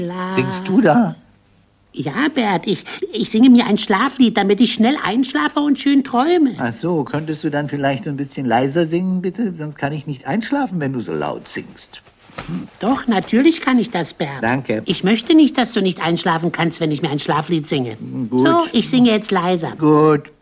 Singst du da? Ja, Bert, ich singe mir ein Schlaflied, damit ich schnell einschlafe und schön träume. Ach so, könntest du dann vielleicht ein bisschen leiser singen, bitte? Sonst kann ich nicht einschlafen, wenn du so laut singst. Doch, natürlich kann ich das, Bert. Danke. Ich möchte nicht, dass du nicht einschlafen kannst, wenn ich mir ein Schlaflied singe. Gut. So, ich singe jetzt leiser. Gut.